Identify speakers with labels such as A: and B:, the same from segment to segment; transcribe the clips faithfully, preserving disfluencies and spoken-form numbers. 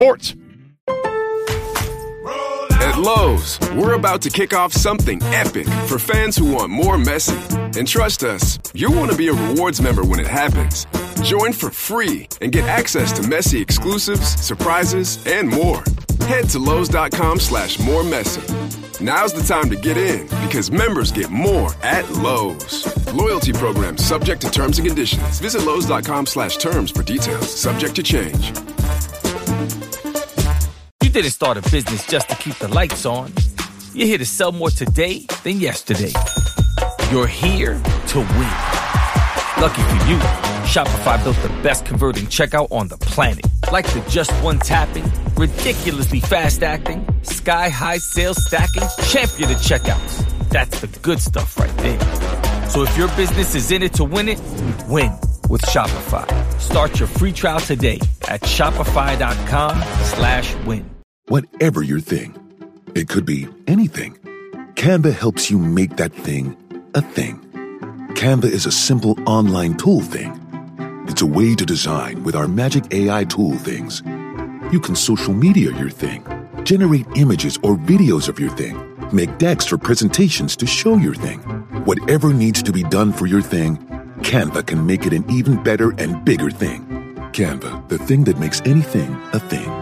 A: Sports.
B: At Lowe's, we're about to kick off something epic for fans who want more Messi. And trust us, you'll want to be a rewards member when it happens. Join for free and get access to Messi exclusives, surprises, and more. Head to Lowe's.com slash more Messi. Now's the time to get in because members get more at Lowe's. Loyalty program subject to terms and conditions. Visit Lowe's.com slash terms for details. Subject to change.
C: You didn't start a business just to keep the lights on. You're here to sell more today than yesterday. You're here to win. Lucky for you, Shopify built the best converting checkout on the planet. Like the just one tapping, ridiculously fast acting, sky-high sales stacking, champion of checkouts. That's the good stuff right there. So if your business is in it to win it, win with Shopify. Start your free trial today at shopify.com slash win.
D: Whatever your thing, it could be anything. Canva helps you make that thing a thing. Canva is a simple online tool thing. It's a way to design with our magic A I tool things. You can social media your thing, generate images or videos of your thing, make decks for presentations to show your thing. Whatever needs to be done for your thing, Canva can make it an even better and bigger thing. Canva, the thing that makes anything a thing.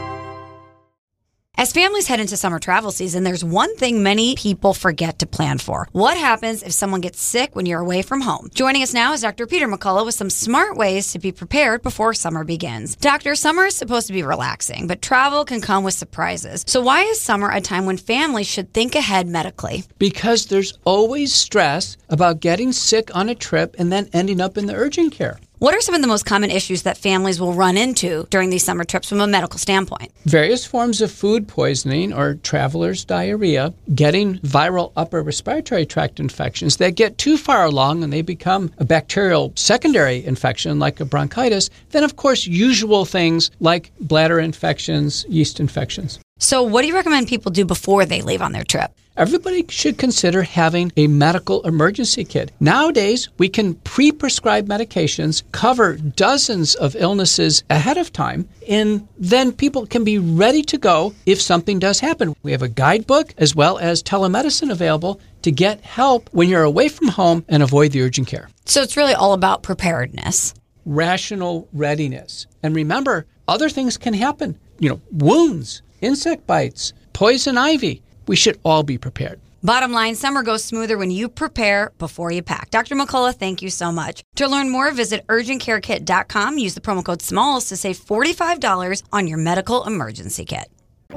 E: As families head into summer travel season, there's one thing many people forget to plan for. What happens if someone gets sick when you're away from home? Joining us now is Doctor Peter McCullough with some smart ways to be prepared before summer begins. Doctor, summer is supposed to be relaxing, but travel can come with surprises. So why is summer a time when families should think ahead medically?
F: Because there's always stress about getting sick on a trip and then ending up in the urgent care.
E: What are some of the most common issues that families will run into during these summer trips from a medical standpoint?
F: Various forms of food poisoning or traveler's diarrhea, getting viral upper respiratory tract infections that get too far along and they become a bacterial secondary infection like a bronchitis. Then, of course, usual things like bladder infections, yeast infections.
E: So what do you recommend people do before they leave on their trip?
F: Everybody should consider having a medical emergency kit. Nowadays, we can pre-prescribe medications, cover dozens of illnesses ahead of time, and then people can be ready to go if something does happen. We have a guidebook as well as telemedicine available to get help when you're away from home and avoid the urgent care.
E: So it's really all about preparedness.
F: Rational readiness. And remember, other things can happen. You know, wounds, insect bites, poison ivy. We should all be prepared.
E: Bottom line, summer goes smoother when you prepare before you pack. Doctor McCullough, thank you so much. To learn more, visit urgent care kit dot com. Use the promo code SMALLS to save forty-five dollars on your medical emergency kit.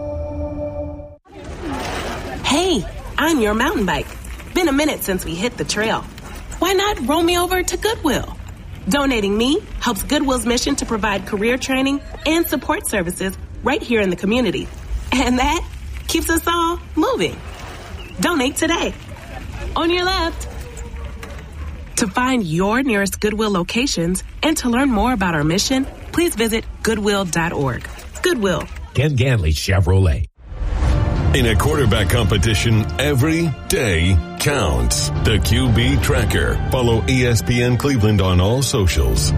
G: Hey, I'm your mountain bike. Been a minute since we hit the trail. Why not roll me over to Goodwill? Donating me helps Goodwill's mission to provide career training and support services right here in the community. And that keeps us all moving. Donate today. On your left. To find your nearest Goodwill locations and to learn more about our mission, please visit goodwill dot org. Goodwill.
H: Ken Ganley Chevrolet.
I: In a quarterback competition, every day counts. The Q B Tracker. Follow E S P N Cleveland on all socials.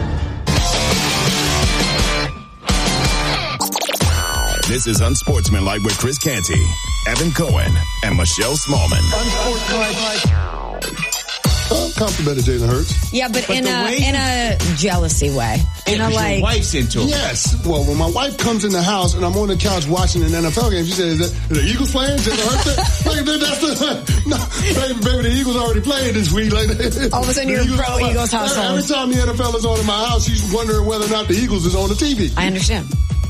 J: This is Unsportsmanlike with Chris Canty, Evan Cohen, and Michelle Smallman.
K: Unsportsmanlike. I'm complimented Jalen Hurts.
L: Yeah, but, but in a way, in a jealousy way. In
K: yeah,
L: a like,
K: your wife's into it. Yes. Well, when my wife comes in the house and I'm on the couch watching an N F L game, she says, "Is that, is the Eagles playing? Jalen Hurts?" Like, that's the no, baby, baby. The Eagles already played this week. Like,
L: all of a sudden, you're a pro like, Eagles household.
K: Every time the N F L is on in my house, she's wondering whether or not the Eagles is on the T V.
L: I understand.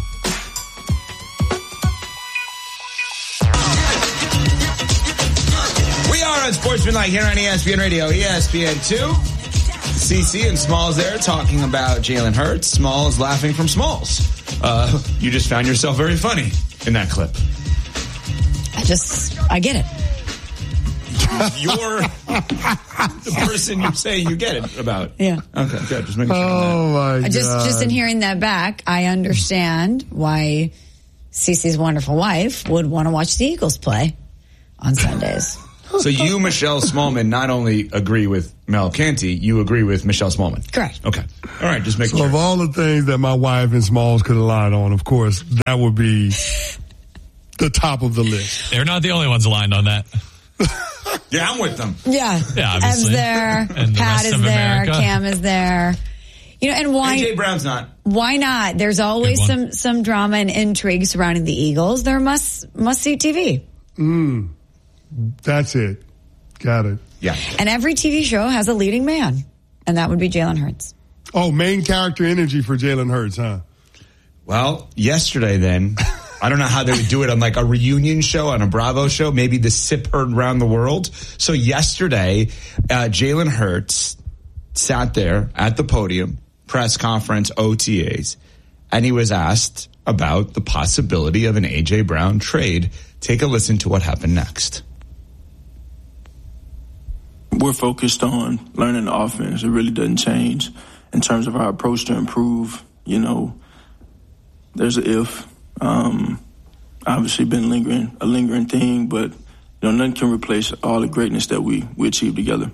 M: Unsportsmanlike here on E S P N Radio, E S P N two. C C and Smalls there talking about Jalen Hurts. Smalls laughing from Smalls. Uh, you just found yourself very funny in that clip.
L: I just, I get it.
M: You're the person you're saying you get it about.
L: Yeah.
M: Okay, good. Just making sure.
K: Oh, my God.
L: Just, just in hearing that back, I understand why Cece's wonderful wife would want to watch the Eagles play on Sundays.
M: So you, Michelle Smallman, not only agree with Mel Canty, you agree with Michelle Smallman.
L: Correct.
M: Okay. All right, just make
K: so
M: sure.
K: So of all the things that my wife and Smalls could have lied on, of course, that would be the top of the list.
A: They're not the only ones aligned on that.
M: Yeah, I'm with them.
L: Yeah.
A: Yeah,
L: Ev's there.
A: And the
L: Pat
A: rest
L: is
A: of
L: there.
A: America.
L: Cam is there. You know, and why?
M: A J Brown's not.
L: Why not? There's always some some drama and intrigue surrounding the Eagles. They're must must see T V.
K: Mm, that's it. Got it.
M: Yeah.
L: And every T V show has a leading man, and that would be Jalen Hurts.
K: Oh, main character energy for Jalen Hurts, huh?
M: Well, yesterday then, I don't know how they would do it on like a reunion show, on a Bravo show, maybe the sip heard around the world. So yesterday, uh, Jalen Hurts sat there at the podium, press conference, O T As, and he was asked about the possibility of an A J Brown trade. Take a listen to what happened next.
N: We're focused on learning the offense. It really doesn't change in terms of our approach to improve. You know, there's an if. Um, obviously been lingering, a lingering thing, but, you know, nothing can replace all the greatness that we, we achieved together.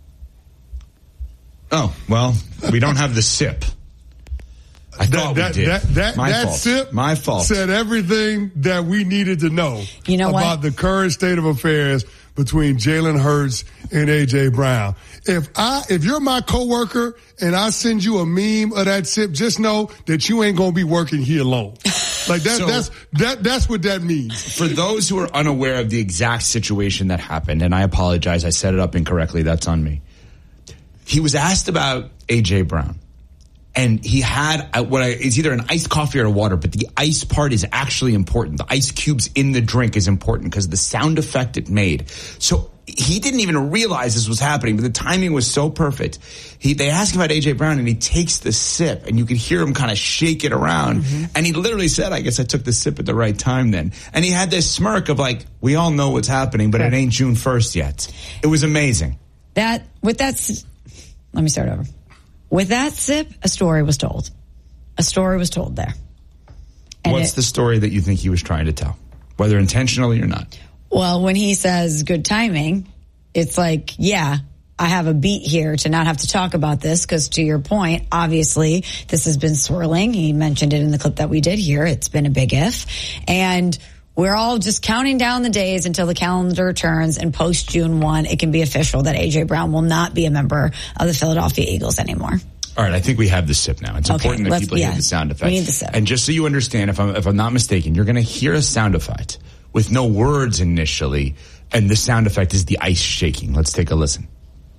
M: Oh, well, we don't have the sip. I thought
K: that,
M: we did.
K: That, that,
M: My
K: that
M: fault.
K: sip
M: My fault.
K: said everything that we needed to know
L: you know
K: about
L: what?
K: the current state of affairs between Jalen Hurts and A J Brown. If I, if you're my coworker and I send you a meme of that sip, just know that you ain't gonna be working here alone. Like that,
M: So-
K: that's that, that's what that means.
M: For those who are unaware of the exact situation that happened, and I apologize, I set it up incorrectly. That's on me. He was asked about A J Brown, and he had uh, what I, it's either an iced coffee or water, but the ice part is actually important. The ice cubes in the drink is important because the sound effect it made. So he didn't even realize this was happening, but the timing was so perfect. He, they ask him about A J Brown, and he takes the sip, and you could hear him kind of shake it around. Mm-hmm. And he literally said, I guess I took the sip at the right time then. And he had this smirk of like, we all know what's happening, but it ain't June first yet. It was amazing.
L: That with that. Let me start over. With that sip, a story was told. A story was told there. And
M: What's
L: it,
M: the story that you think he was trying to tell, whether intentionally or not?
L: Well, when he says good timing, it's like, yeah, I have a beat here to not have to talk about this because, to your point, obviously this has been swirling. He mentioned it in the clip that we did here. It's been a big if. And we're all just counting down the days until the calendar turns, and post June first, it can be official that A J Brown will not be a member of the Philadelphia Eagles anymore.
M: All right, I think we have the sip now. It's
L: Okay,
M: important that
L: let's-
M: people
L: yeah,
M: hear the sound effect.
L: we need the sip.
M: And just so you understand, if I'm, if I'm not mistaken, you're going to hear a sound effect with no words initially, and the sound effect is the ice shaking. Let's take a listen.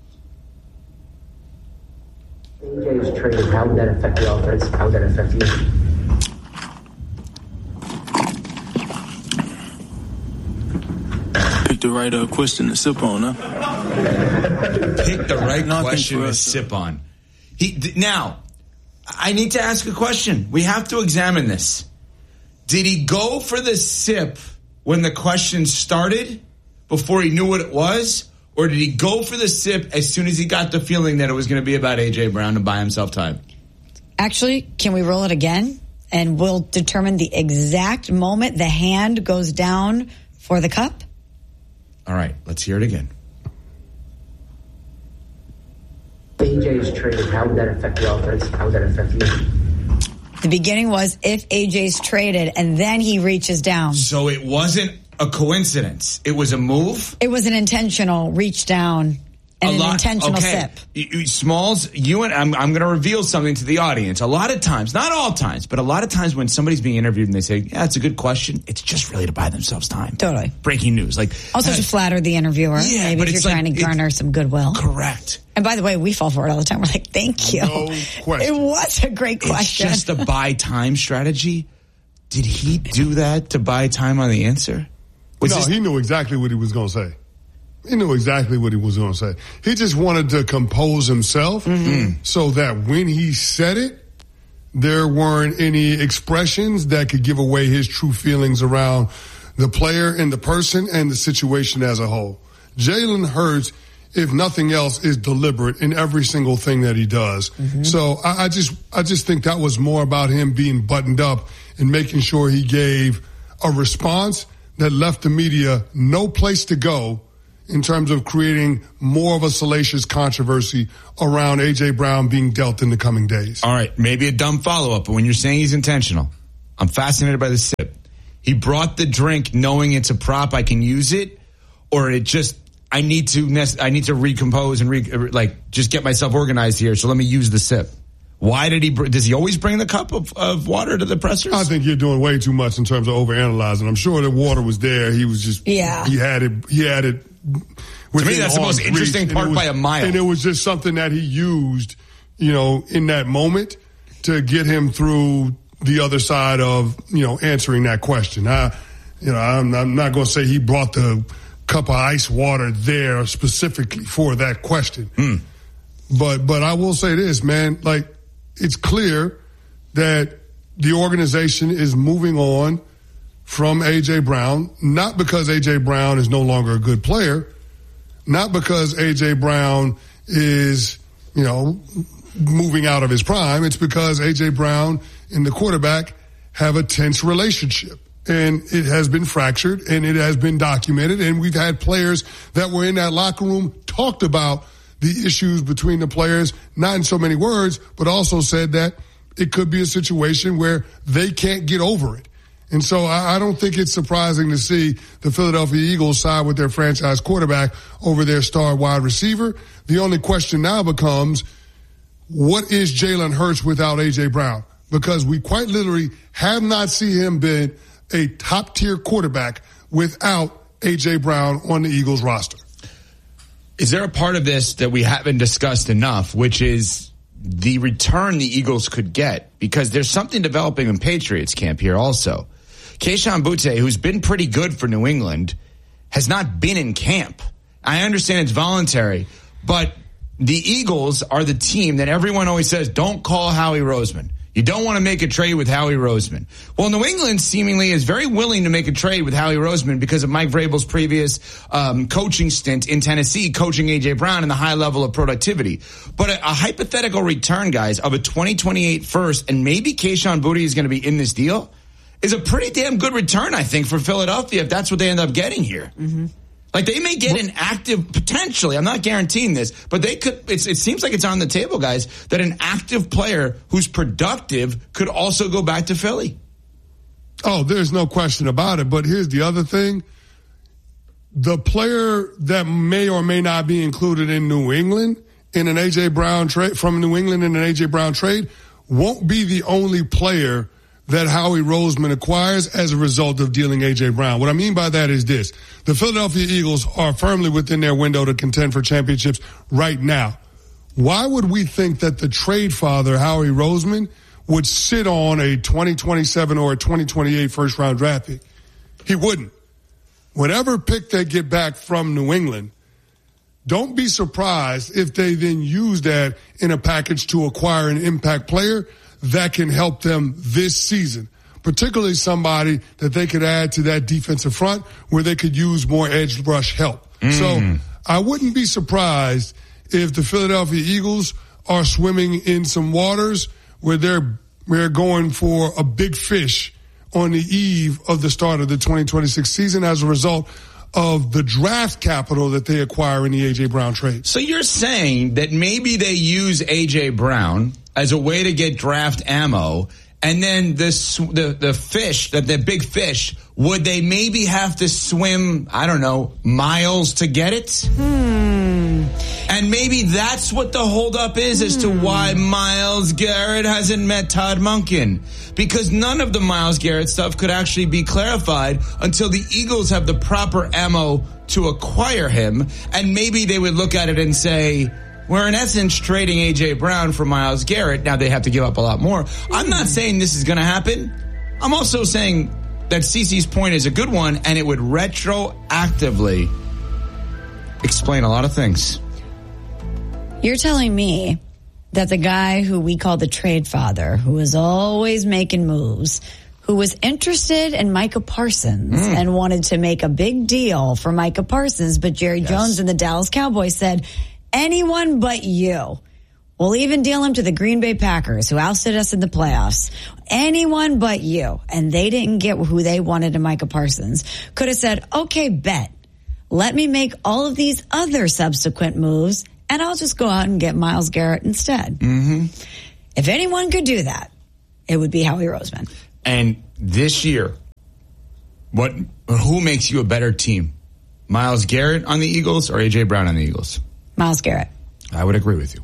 O: A J's trade, how would that affect the offense? How would that affect you?
N: Pick the right uh, question to sip on, huh?
M: Pick the right
N: Nothing
M: question
N: for
M: to
N: us.
M: sip on. He th- now, I need to ask a question. We have to examine this. Did he go for the sip when the question started, before he knew what it was? Or did he go for the sip as soon as he got the feeling that it was going to be about A J Brown to buy himself time?
L: Actually, can we roll it again? And we'll determine the exact moment the hand goes down for the cup.
M: All right, let's hear it again.
O: A J's trade, how would that affect the offense? How would that affect you?
L: The beginning was if A J's traded, and then he reaches down.
M: So it wasn't a coincidence. It was a move?
L: It was an intentional reach down and
M: a
L: an
M: lot,
L: intentional
M: okay.
L: sip.
M: You- you- Smalls, you and I'm, I'm going to reveal something to the audience. A lot of times, not all times, but a lot of times when somebody's being interviewed and they say, yeah, it's a good question, it's just really to buy themselves time.
L: Totally.
M: Breaking news. Like
L: Also to flatter the interviewer.
M: Yeah,
L: Maybe
M: but
L: if you're
M: it's like-
L: trying to garner some goodwill.
M: Correct.
L: And by the way, we fall for it all the time. We're like, thank you.
K: No question.
L: It was a great question.
M: It's just a buy time strategy. Did he do that to buy time on the answer? Was
K: no,
M: this-
K: he knew exactly what he was going to say. He knew exactly what he was going to say. He just wanted to compose himself
M: Mm-hmm.
K: so that when he said it, there weren't any expressions that could give away his true feelings around the player and the person and the situation as a whole. Jalen Hurts, if nothing else, is deliberate in every single thing that he does.
L: Mm-hmm.
K: So I, I just, I just think that was more about him being buttoned up and making sure he gave a response that left the media no place to go in terms of creating more of a salacious controversy around A J. Brown being dealt in the coming days.
M: All right, maybe a dumb follow-up, but when you're saying he's intentional, I'm fascinated by the sip. He brought the drink knowing it's a prop, I can use it, or it just, I need to I need to recompose and re, like just get myself organized here, so let me use the sip. Why did he, does he always bring the cup of, of water to the pressers?
K: I think you're doing way too much in terms of overanalyzing. I'm sure the water was there. He was just,
L: yeah.
K: he had it, he had it.
M: To me, that's the most interesting part by a mile.
K: And it was just something that he used, you know, in that moment to get him through the other side of, you know, answering that question. I, you know, I'm, I'm not going to say he brought the cup of ice water there specifically for that question.
M: Mm.
K: But, but I will say this, man, like, it's clear that the organization is moving on from A J. Brown, not because A J. Brown is no longer a good player, not because A J. Brown is, you know, moving out of his prime. It's because A J. Brown and the quarterback have a tense relationship. And it has been fractured, and it has been documented, and we've had players that were in that locker room talked about the issues between the players, not in so many words, but also said that it could be a situation where they can't get over it. And so I, I don't think it's surprising to see the Philadelphia Eagles side with their franchise quarterback over their star wide receiver. The only question now becomes, what is Jalen Hurts without A J. Brown? Because we quite literally have not seen him been a top-tier quarterback without A J. Brown on the Eagles roster.
M: Is there a part of this that we haven't discussed enough, which is the return the Eagles could get? Because there's something developing in Patriots camp here also. Kayshon Boutte, who's been pretty good for New England, has not been in camp. I understand it's voluntary, but the Eagles are the team that everyone always says, don't call Howie Roseman. You don't want to make a trade with Howie Roseman. Well, New England seemingly is very willing to make a trade with Howie Roseman because of Mike Vrabel's previous um, coaching stint in Tennessee, coaching A J. Brown and the high level of productivity. But a, a hypothetical return, guys, of a twenty twenty-eight first, and maybe Kayshon Boutte is going to be in this deal, is a pretty damn good return, I think, for Philadelphia if that's what they end up getting here.
L: Mm-hmm.
M: Like, they may get an active, potentially, I'm not guaranteeing this, but they could, it's, it seems like it's on the table, guys, that an active player who's productive could also go back to Philly.
K: Oh, there's no question about it. But here's the other thing. The player that may or may not be included in New England in an A J. Brown trade, from New England in an A J. Brown trade, won't be the only player that Howie Roseman acquires as a result of dealing A J. Brown. What I mean by that is this. The Philadelphia Eagles are firmly within their window to contend for championships right now. Why would we think that the trade father, Howie Roseman, would sit on a twenty twenty-seven or a twenty twenty-eight first round draft pick? He wouldn't. Whatever pick they get back from New England, don't be surprised if they then use that in a package to acquire an impact player that can help them this season, particularly somebody that they could add to that defensive front where they could use more edge rush help. Mm. So I wouldn't be surprised if the Philadelphia Eagles are swimming in some waters where they're, they're going for a big fish on the eve of the start of the twenty twenty-six season as a result of the draft capital that they acquire in the A J. Brown trade.
M: So you're saying that maybe they use A J. Brown as a way to get draft ammo, and then this, the the fish, that the big fish, would they maybe have to swim, I don't know, miles to get it?
L: Hmm.
M: And maybe that's what the holdup is as to why Myles Garrett hasn't met Todd Monken. Because none of the Myles Garrett stuff could actually be clarified until the Eagles have the proper ammo to acquire him. And maybe they would look at it and say, we're in essence trading A J. Brown for Myles Garrett. Now they have to give up a lot more. I'm not saying this is going to happen. I'm also saying that CeCe's point is a good one, and it would retroactively explain a lot of things.
L: You're telling me that the guy who we call the trade father, who was always making moves, who was interested in Micah Parsons mm. and wanted to make a big deal for Micah Parsons, but Jerry yes. Jones and the Dallas Cowboys said, anyone but you. We'll even deal him to the Green Bay Packers, who ousted us in the playoffs. Anyone but you. And they didn't get who they wanted in Micah Parsons. Could have said, okay, bet. Let me make all of these other subsequent moves, and I'll just go out and get Myles Garrett instead.
M: Mm-hmm.
L: If anyone could do that, it would be Howie Roseman.
M: And this year, what? Who makes you a better team? Myles Garrett on the Eagles or A J. Brown on the Eagles?
L: Myles Garrett.
M: I would agree with you.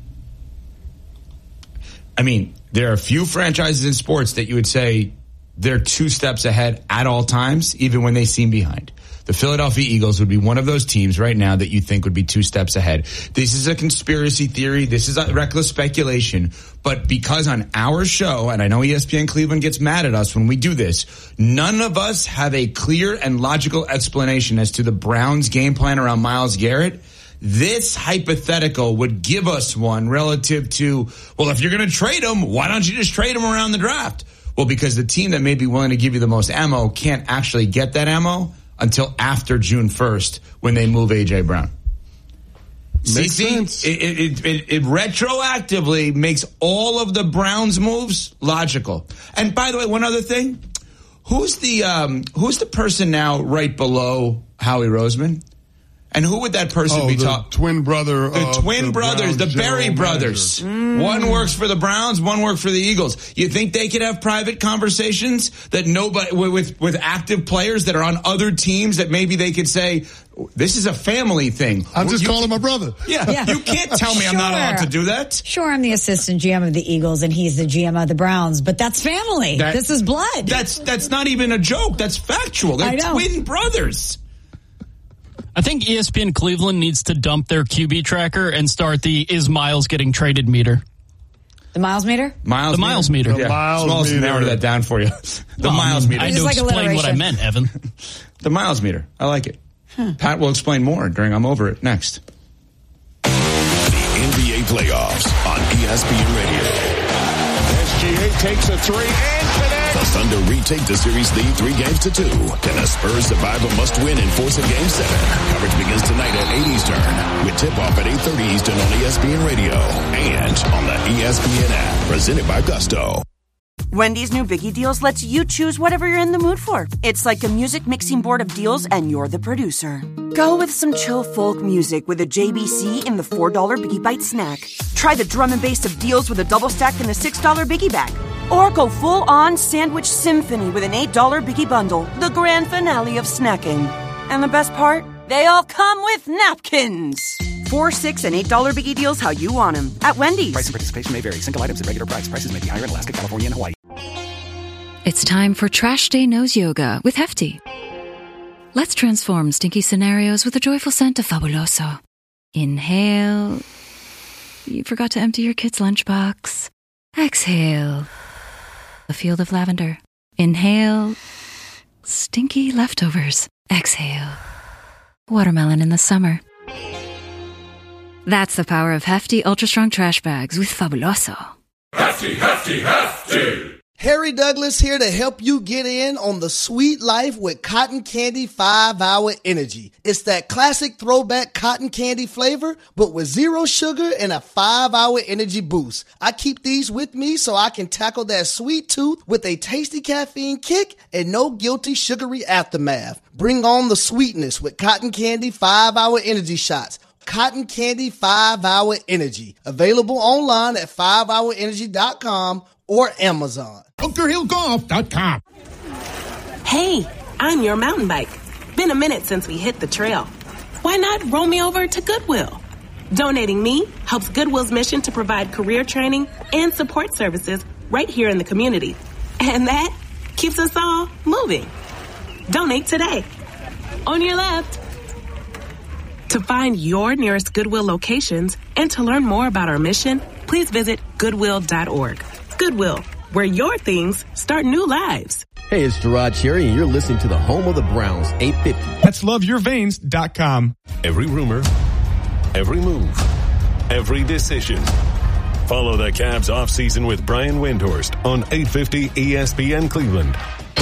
M: I mean, there are a few franchises in sports that you would say they're two steps ahead at all times, even when they seem behind. The Philadelphia Eagles would be one of those teams right now that you think would be two steps ahead. This is a conspiracy theory. This is a reckless speculation. But because on our show, and I know E S P N Cleveland gets mad at us when we do this, none of us have a clear and logical explanation as to the Browns' game plan around Myles Garrett. This hypothetical would give us one relative to, well, if you're going to trade him, why don't you just trade him around the draft? Well, because the team that may be willing to give you the most ammo can't actually get that ammo until after June first when they move A J. Brown.
K: Makes
M: See,
K: sense.
M: It, it, it, it retroactively makes all of the Browns moves logical. And by the way, one other thing, who's the um, who's the person now right below Howie Roseman? And who would that person
K: oh,
M: be?
K: The
M: Ta-
K: twin brother.
M: The
K: of
M: twin
K: the
M: brothers,
K: Browns
M: the Berry
K: general
M: brothers.
K: manager.
M: One works for the Browns, one works for the Eagles. You think they could have private conversations that nobody with with active players that are on other teams that maybe they could say, this is a family thing.
K: I'm just
M: you,
K: calling my brother.
M: Yeah,
L: Yeah.
M: you can't tell me
L: Sure.
M: I'm not allowed to do that.
L: Sure, I'm the assistant G M of the Eagles and he's the G M of the Browns, but that's family.
M: That-
L: this is blood.
M: That's that's not even a joke. That's factual. They're
L: I know.
M: twin brothers.
A: I think E S P N Cleveland needs to dump their Q B tracker and start the is Myles getting traded meter.
L: The Myles meter?
M: Miles
A: The Miles meter.
K: The
M: Yeah,
K: Miles
M: Smalls
K: meter.
M: narrowed that down for you. The
A: Well,
M: Miles meter.
A: I had
L: It's
A: to
L: like
A: explain what I
L: alliteration.
A: meant, Evan.
M: The Miles meter. I like it. Pat will explain more during I'm Over It next.
J: The N B A playoffs on E S P N Radio.
P: S G A takes a three and connects.
J: The Thunder retake the series lead three games to two. Can the Spurs survive a must-win and force a game seven? Coverage begins tonight at eight Eastern with tip-off at eight thirty Eastern on E S P N Radio and on the E S P N app. Presented by Gusto.
Q: Wendy's new Biggie Deals lets you choose whatever you're in the mood for. It's like a music mixing board of deals, and you're the producer. Go with some chill folk music with a J B C in the four dollar Biggie Bite snack. Try the drum and bass of deals with a double stack in the six dollar Biggie Bag. Or go full-on sandwich symphony with an eight dollar Biggie Bundle, the grand finale of snacking. And the best part? They all come with napkins. Four, six, and eight dollar Biggie Deals how you want them at Wendy's.
R: Price and participation may vary. Single items at regular price. Prices may be higher in Alaska, California, and Hawaii.
S: It's time for Trash Day Nose Yoga with Hefty. Let's transform stinky scenarios with a joyful scent of Fabuloso. Inhale. You forgot to empty your kid's lunchbox. Exhale. A field of lavender. Inhale. Stinky leftovers. Exhale. Watermelon in the summer. That's the power of Hefty Ultra Strong Trash Bags with Fabuloso.
T: Hefty, hefty, hefty!
U: Harry Douglas here to help you get in on the sweet life with Cotton Candy five hour Energy. It's that classic throwback cotton candy flavor, but with zero sugar and a five hour energy boost. I keep these with me so I can tackle that sweet tooth with a tasty caffeine kick and no guilty sugary aftermath. Bring on the sweetness with Cotton Candy five hour Energy shots. Cotton Candy five hour Energy. Available online at five hour energy dot com or Amazon.
P: Bunker Hill Golf dot com.
G: Hey, I'm your mountain bike. Been a minute since we hit the trail. Why not roll me over to Goodwill? Donating me helps Goodwill's mission to provide career training and support services right here in the community. And that keeps us all moving. Donate today. On your left. To find your nearest Goodwill locations and to learn more about our mission, please visit goodwill dot org. Goodwill, where your things start new lives.
V: Hey, it's Gerard Cherry, and you're listening to the home of the Browns, eight fifty.
W: That's love your veins dot com.
I: Every rumor, every move, every decision. Follow the Cavs offseason with Brian Windhorst on eight fifty E S P N Cleveland.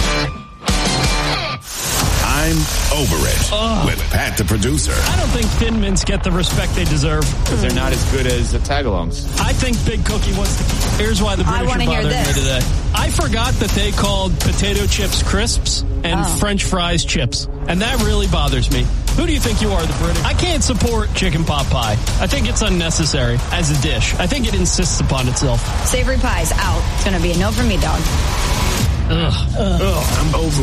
J: I'm Over It
A: Ugh.
J: with Pat the producer.
A: I don't think Thin Mints get the respect they deserve.
M: Because they're not as good as the Tagalongs.
A: I think Big Cookie wants to keep. Here's why the
L: I
A: British
L: wanna
A: are
L: hear
A: bothering me
L: this.
A: today. I forgot that they called potato chips crisps and
L: Oh.
A: French fries chips. And that really bothers me. Who do you think you are, the British? I can't support chicken pot pie. I think it's unnecessary as a dish. I think it insists upon itself.
L: Savory pie's out. It's going to be a no for me, dog.
A: Ugh. Ugh.
N: I'm over